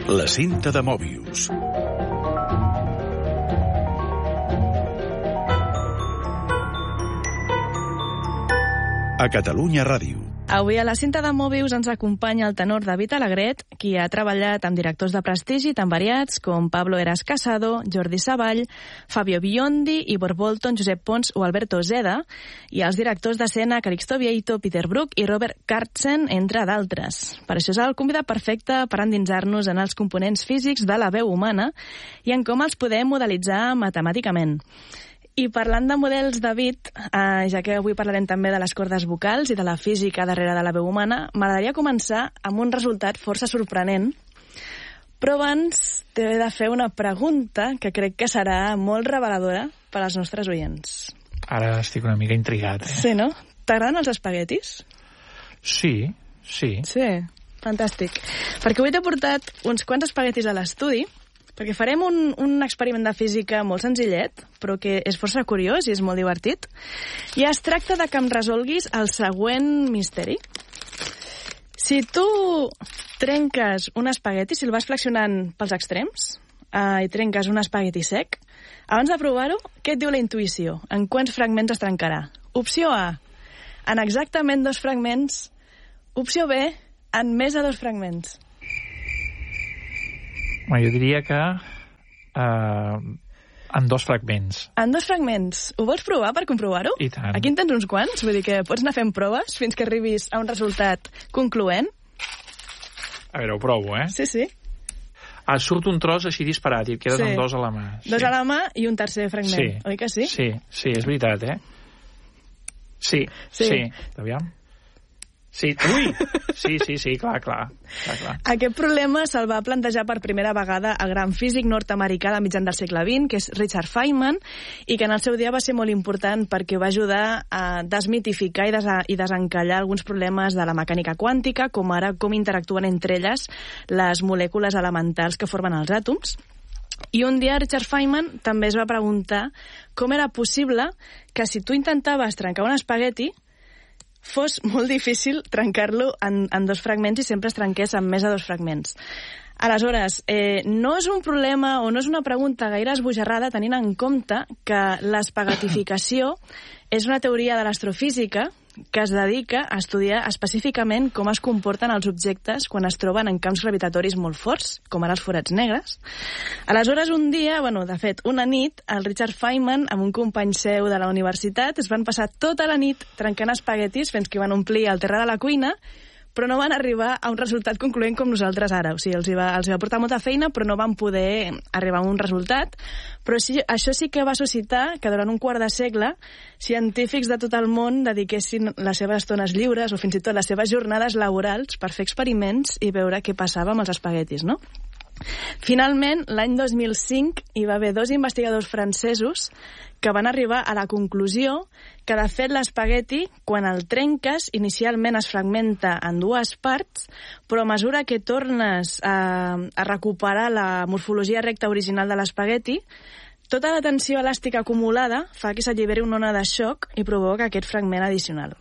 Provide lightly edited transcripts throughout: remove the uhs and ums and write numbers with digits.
La cinta de Mòbius. A Catalunya Ràdio. Avui a la cinta de Mòbius ens acompanya el tenor David Alegret, qui ha treballat amb directors de prestigi tan variats com Pablo Eras Casado, Jordi Savall, Fabio Biondi, Ivor Bolton, Josep Pons o Alberto Zeda, i els directors d'escena Calixto Vieito, Peter Brook i Robert Kartzen, entre d'altres. Per això és el convidat perfecte per endinsar-nos en els components físics de la veu humana i en com els podem modelitzar matemàticament. I parlant de models, David, ja que avui parlarem també de les cordes vocals i de la física darrere de la veu humana, m'agradaria començar amb un resultat força sorprenent. Però abans t'he de fer una pregunta que crec que serà molt reveladora per als nostres oients. Ara estic una mica intrigat, eh? Sí, no? T'agraden els espaguetis? Sí. Sí, fantàstic. Perquè avui t'he portat uns quants espaguetis a l'estudi, perquè farem un experiment de física molt senzillet, però que és força curiós i és molt divertit. I es tracta de que em resolguis el següent misteri. Si tu trenques un espagueti, si el vas flexionant pels extrems, i trenques un espagueti sec, abans de provar-ho, què et diu la intuïció? En quants fragments es trencarà? Opció A, en exactament 2 fragments. Opció B, en més de 2 fragments. Jo diria que en 2 fragments. En 2 fragments. Ho vols provar per comprovar-ho? I tant. Aquí en tens uns quants, vull dir que pots anar fent proves fins que arribis a un resultat concloent. A veure, ho provo, eh? Sí. Surt un tros així disparat i et quedes amb 2 a la mà. 2 a la mà i un tercer fragment, oi que sí? Sí, és veritat, eh? Sí. Aviam. Sí, ui! Sí, clar. Aquest problema se'l va plantejar per primera vegada el gran físic nord-americà de mitjan del segle XX, que és Richard Feynman, i que en el seu dia va ser molt important perquè va ajudar a desmitificar i desencallar alguns problemes de la mecànica quàntica, com ara com interactuen entre elles les molècules elementals que formen els àtoms. I un dia Richard Feynman també es va preguntar com era possible que si tu intentaves trencar un espagueti fos molt difícil trencar-lo en 2 fragments i sempre es trenqués en més de 2 fragments. Aleshores, no és un problema o no és una pregunta gaire esbojarrada tenint en compte que l'espaguetificació és una teoria de l'astrofísica que es dedica a estudiar específicament com es comporten els objectes quan es troben en camps gravitatoris molt forts, com ara els forats negres. Aleshores, un dia, de fet, una nit, el Richard Feynman, amb un company seu de la universitat, es van passar tota la nit trencant espaguetis fins que van omplir el terra de la cuina, però no van arribar a un resultat concloent com nosaltres ara. O sigui, els va portar molta feina, però no van poder arribar a un resultat. Però sí, això sí que va suscitar que durant un quart de segle científics de tot el món dediquessin les seves estones lliures o fins i tot les seves jornades laborals per fer experiments i veure què passava amb els espaguetis, no? Finalment, l'any 2005, hi va haver 2 investigadors francesos que van arribar a la conclusió que, de fet, l'espagueti, quan el trenques, inicialment es fragmenta en 2 parts, però a mesura que tornes a recuperar la morfologia recta original de l'espagueti, tota la tensió elàstica acumulada fa que s'alliberi una ona de xoc i provoca aquest fragment addicional.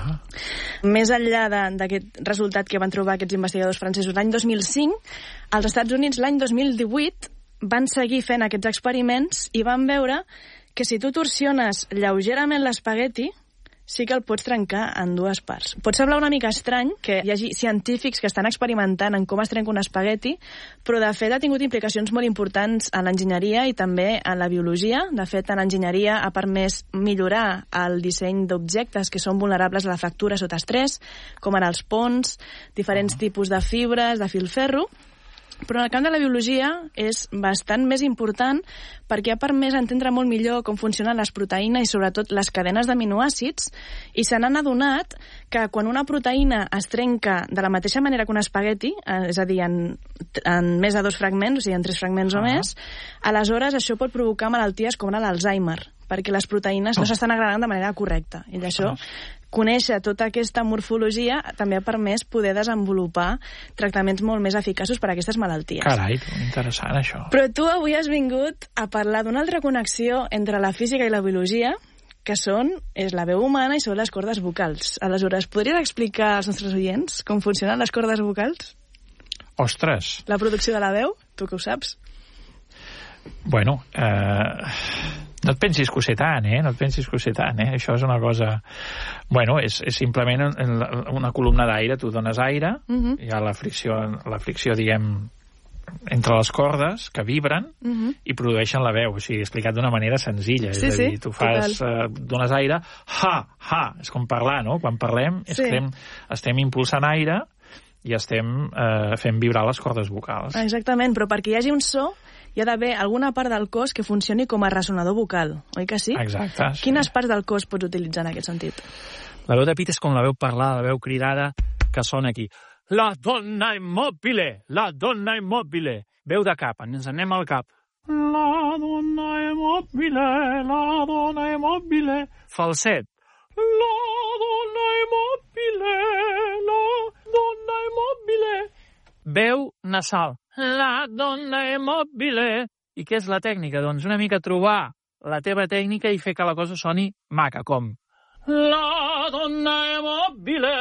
Més enllà d'aquest resultat que van trobar aquests investigadors francesos l'any 2005, als Estats Units l'any 2018 van seguir fent aquests experiments i van veure que si tu torsiones lleugerament l'espagueti, sí que el pots trencar en 2 parts. Pot semblar una mica estrany que hi hagi científics que estan experimentant en com es trenca un espagueti, però de fet ha tingut implicacions molt importants en l'enginyeria i també en la biologia. De fet, en l'enginyeria ha permès millorar el disseny d'objectes que són vulnerables a la fractura sota estrès, com ara els ponts, diferents tipus de fibres, de filferro. Però en el camp de la biologia és bastant més important perquè ha permès entendre molt millor com funcionen les proteïnes i sobretot les cadenes d'aminoàcids, i se n'han adonat que quan una proteïna es trenca de la mateixa manera que un espagueti, és a dir, en més de 2 fragments, o sigui, en 3 fragments o més, aleshores això pot provocar malalties com ara l'Alzheimer, perquè les proteïnes no s'estan agregant de manera correcta. I d'això, conèixer tota aquesta morfologia també ha permès poder desenvolupar tractaments molt més eficaços per a aquestes malalties. Carai, interessant això. Però tu avui has vingut a parlar d'una altra connexió entre la física i la biologia, que és la veu humana i són les cordes vocals. Aleshores, podries explicar als nostres oients com funcionen les cordes vocals? Ostres! La producció de la veu, tu que ho saps? Bueno, no et pensis que ho sé tant, No et pensis que ho sé tant, Això és una cosa... Bueno, és simplement una columna d'aire. Tu dones aire, hi ha la fricció, diguem, entre les cordes, que vibren i produeixen la veu. O sigui, explicat d'una manera senzilla. És a dir, tu dones aire, és com parlar, no? Quan parlem, estem impulsant aire i estem fent vibrar les cordes vocals. Exactament, però perquè hi hagi un so hi ha d'haver alguna part del cos que funcioni com a ressonador vocal, oi que sí? Exacte. Sí. Quines parts del cos pots utilitzar en aquest sentit? La veu de pit és com la veu parlada, la veu cridada que sona aquí. La donna immobile, la donna immobile. Veu de cap, ens anem al cap. La donna immobile, la donna immobile. Falset. La donna immobile, la donna immobile. Veu nasal. La donna immobile. I què és la tècnica? Doncs una mica trobar la teva tècnica i fer que la cosa soni maca, com la donna immobile.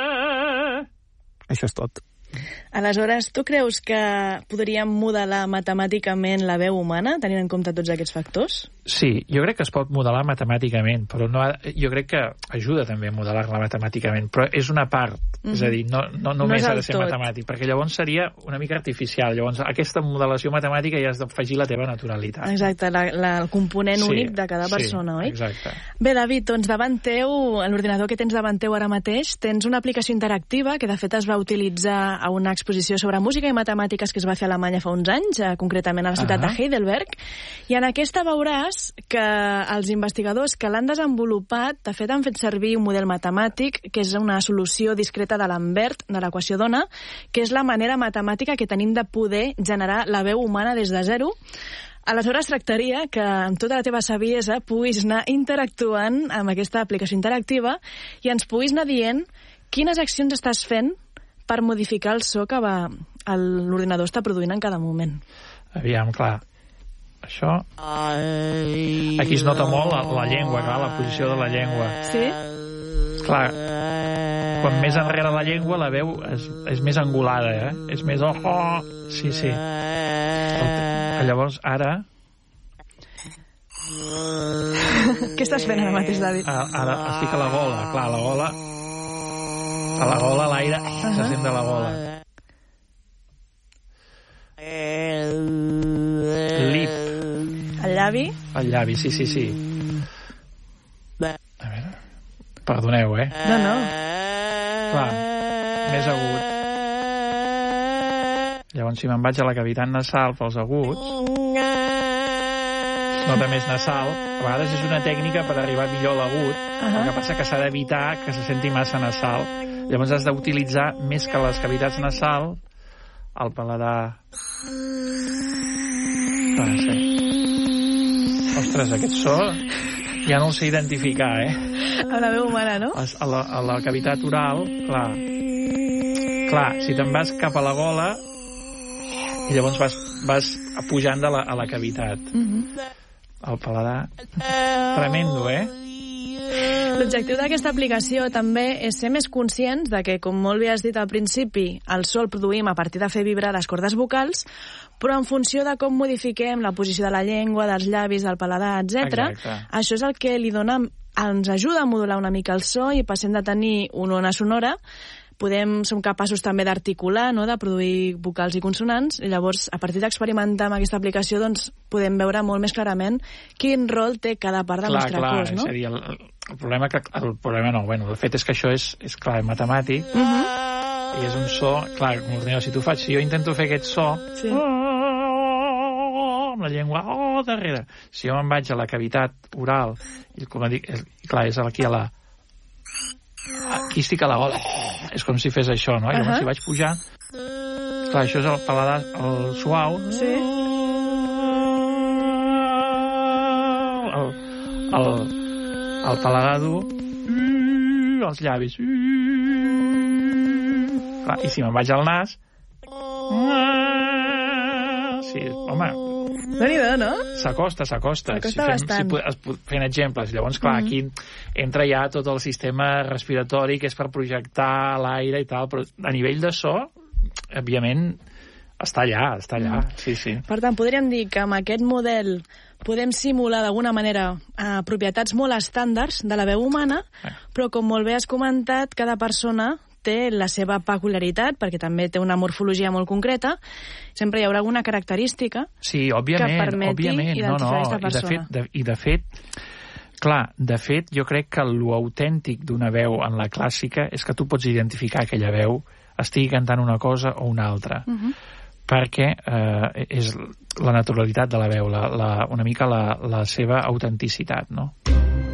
Això és tot. Aleshores, tu creus que podríem modelar matemàticament la veu humana, tenint en compte tots aquests factors? Sí, jo crec que es pot modelar matemàticament, però jo crec que ajuda també a modelar-la matemàticament, però és una part, és a dir, no només ha de ser matemàtic, perquè llavors seria una mica artificial. Llavors, aquesta modelació matemàtica ja has d'afegir la teva naturalitat. Exacte, el component únic de cada persona, oi? Exacte. Bé, David, doncs davant teu, l'ordinador que tens davant teu ara mateix, tens una aplicació interactiva que de fet es va utilitzar a una exposició sobre música i matemàtiques que es va fer a Alemanya fa uns anys, concretament a la ciutat de Heidelberg, i en aquesta veuràs que els investigadors que l'han desenvolupat, de fet, han fet servir un model matemàtic que és una solució discreta de Lambert, de l'equació d'ona, que és la manera matemàtica que tenim de poder generar la veu humana des de zero. Aleshores, tractaria que amb tota la teva saviesa puguis anar interactuant amb aquesta aplicació interactiva i ens puguis anar dient quines accions estàs fent per modificar el so que l'ordinador està produint en cada moment. Aviam, clar, això... Aquí es nota molt la llengua, clar, la posició de la llengua. Sí? Clar, quan més enrere la llengua, la veu és més angulada, És més... Sí. Llavors, ara... Què estàs fent ara mateix, David? Ara estic a la gola, clar, a la gola... A la gola, l'aire, se sent de la gola. Lip. El llavi? El llavi, sí. A veure... Perdoneu, No. Clar, més agut. Llavors, si me'n vaig a la cavitat nasal pels aguts, nota més nasal, a vegades és una tècnica per arribar millor a l'agut, el que passa que s'ha d'evitar que se senti massa nasal. Llavors has d'utilitzar més que les cavitats nasal el paladar. Sí. Ostres, aquest so ja no el sé identificar, A la veu humana, no? A la cavitat oral, clar, si te'n vas cap a la gola i llavors vas pujant a la cavitat. El paladar... Tremendo, L'objectiu d'aquesta aplicació també és ser més conscients de que, com molt bé has dit al principi, el so el produïm a partir de fer vibrar les cordes vocals, però en funció de com modifiquem la posició de la llengua, dels llavis, del paladar, etc. Això és el que ens ajuda a modular una mica el so i passem de tenir una ona sonora, som capaços també d'articular, de produir vocals i consonants, i llavors, a partir d'experimentar amb aquesta aplicació, doncs, podem veure molt més clarament quin rol té cada part del nostre cos, no? És a dir, el problema el fet és que això és clar, matemàtic, i és un so, clar, si jo intento fer aquest so, amb la llengua, darrere, si jo me'n vaig a la cavitat oral, i com dic, clar, és aquí aquí estic a la gola, és com si fes això, no? Llavors si vaig pujar, clar, això és el paladar, el suau, el paladar dur, els llavis, clar, i si me'n vaig al nas, sí, home, Déu-n'hi-do, no? S'acosta. Bastant. Fent exemples. Llavors, clar, aquí entra ja tot el sistema respiratori que és per projectar l'aire i tal, però a nivell de so, òbviament, està allà, sí. Per tant, podríem dir que amb aquest model podem simular d'alguna manera propietats molt estàndards de la veu humana, però com molt bé has comentat, cada persona té la seva peculiaritat, perquè també té una morfologia molt concreta, sempre hi haurà alguna característica que permeti identificar aquesta persona. I de fet, jo crec que l'autèntic d'una veu en la clàssica és que tu pots identificar aquella veu, estigui cantant una cosa o una altra. Perquè és la naturalitat de la veu, una mica la seva autenticitat, no?